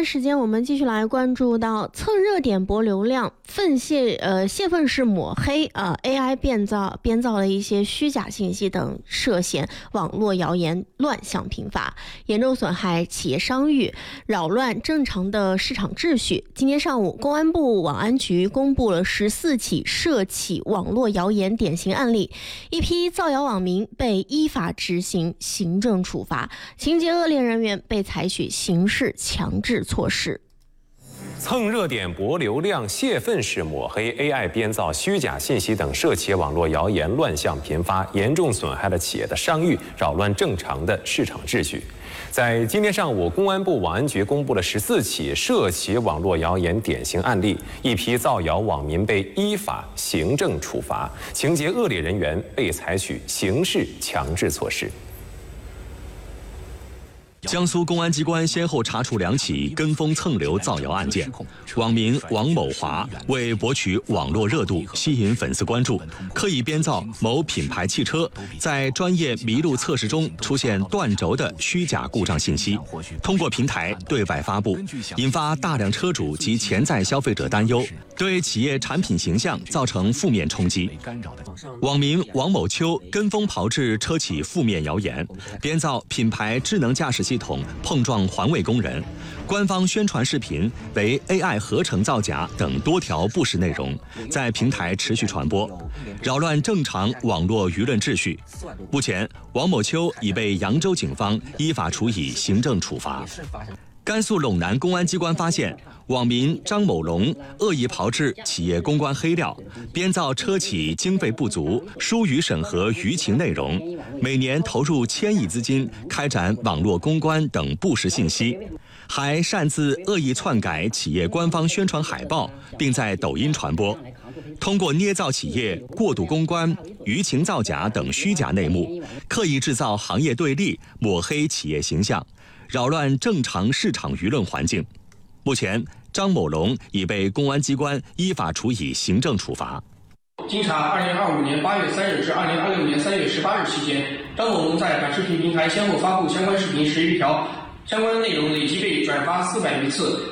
的时间，我们继续来关注到蹭热点博流量、泄愤式抹黑AI 编造了一些虚假信息等涉嫌网络谣言乱象频发，严重损害企业商誉，扰乱正常的市场秩序。今天上午，公安部网安局公布了14起涉企网络谣言典型案例，一批造谣网民被依法执行行政处罚，情节恶劣人员被采取刑事强制措施。 蹭热点博流量、泄愤式抹黑、AI 编造虚假信息等涉企网络谣言乱象频发，严重损害了企业的商誉，扰乱正常的市场秩序。在今天上午，公安部网安局公布了14起涉企网络谣言典型案例，一批造谣网民被依法行政处罚，情节恶劣人员被采取刑事强制措施。 江苏公安机关先后查处2起跟风蹭流造谣案件，网民王某华为博取网络热度、吸引粉丝关注，刻意编造某品牌汽车在专业麋鹿测试中出现断轴的虚假故障信息，通过平台对外发布，引发大量车主及潜在消费者担忧，对企业产品形象造成负面冲击。网民王某秋跟风炮制车企负面谣言，编造品牌智能驾驶系统碰撞环卫工人，官方宣传视频为 AI 合成造假等多条不实内容，在平台持续传播，扰乱正常网络舆论秩序。目前，王某秋已被扬州警方依法处以行政处罚。甘肃陇南公安机关发现，网民张某龙恶意炮制企业公关黑料，编造车企经费不足、疏于审核舆情内容，每年投入1000亿资金开展网络公关等不实信息，还擅自恶意篡改企业官方宣传海报，并在抖音传播，通过捏造企业过度公关、舆情造假等虚假内幕，刻意制造行业对立，抹黑企业形象，扰乱正常市场舆论环境。目前，张某龙已被公安机关依法处以行政处罚。 经查，2025年8月3日至2026年3月18日期间，张某龙在短视频平台先后发布相关视频10余条，相关内容累计被转发400余次。